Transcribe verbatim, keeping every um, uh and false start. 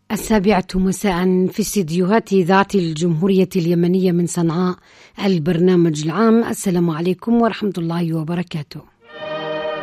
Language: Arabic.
السابعة مساء في استديوهات إذاعة الجمهورية اليمنية من صنعاء، البرنامج العام. السلام عليكم ورحمة الله وبركاته.